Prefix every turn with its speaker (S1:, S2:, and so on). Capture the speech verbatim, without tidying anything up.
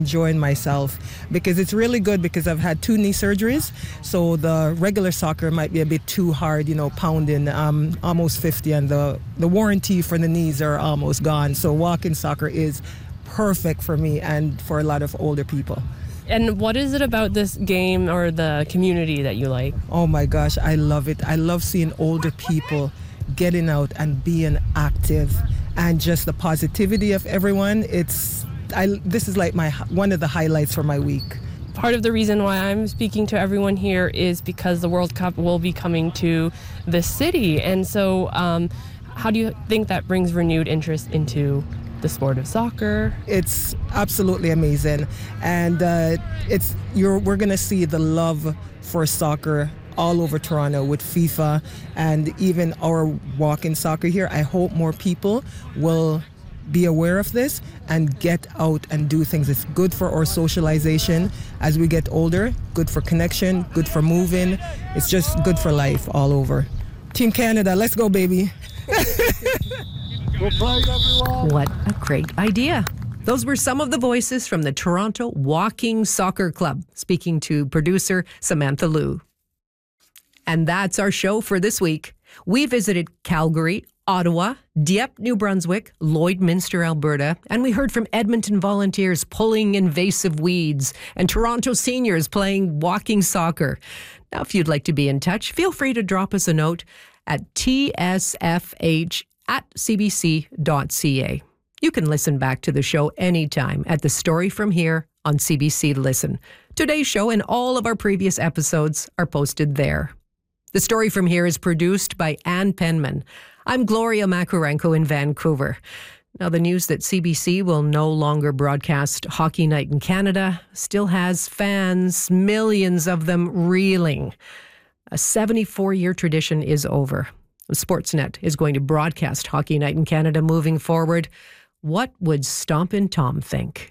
S1: Enjoying myself because it's really good because I've had two knee surgeries, so the regular soccer might be a bit too hard, you know, pounding. Um, almost fifty, and the the warranty for the knees are almost gone. So walking soccer is perfect for me and for a lot of older people.
S2: And what is it about this game or the community that you like?
S1: Oh my gosh, I love it. I love seeing older people getting out and being active, and just the positivity of everyone. It's I, this is like my one of the highlights for my week.
S2: Part of the reason why I'm speaking to everyone here is because the World Cup will be coming to the city. And so um, how do you think that brings renewed interest into the sport of soccer?
S1: It's absolutely amazing. And uh, it's you're we're going to see the love for soccer all over Toronto with FIFA and even our walk-in soccer here. I hope more people will be aware of this and get out and do things. It's good for our socialization as we get older, good for connection, good for moving. It's just good for life all over. Team Canada, let's go, baby.
S3: What a great idea. Those were some of the voices from the Toronto Walking Soccer Club, speaking to producer Samantha Liu. And that's our show for this week. We visited Calgary, Ottawa, Dieppe, New Brunswick, Lloydminster, Alberta, and we heard from Edmonton volunteers pulling invasive weeds and Toronto seniors playing walking soccer. Now, if you'd like to be in touch, feel free to drop us a note at t s f h at c b c dot c a. You can listen back to the show anytime at The Story From Here on C B C Listen. Today's show and all of our previous episodes are posted there. The Story From Here is produced by Ann Penman. I'm Gloria Makurenko in Vancouver. Now, the news that C B C will no longer broadcast Hockey Night in Canada still has fans, millions of them, reeling. A seventy-four-year tradition is over. Sportsnet is going to broadcast Hockey Night in Canada moving forward. What would Stompin' Tom think?